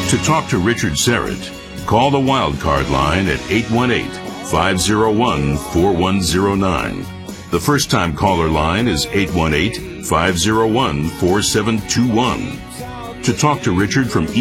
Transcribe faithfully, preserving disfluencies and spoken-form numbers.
To talk to Richard Serrett, call the Wildcard line at eight one eight, five oh one, four one oh nine. The first-time caller line is eight one eight, five oh one, four seven two one. To talk to Richard from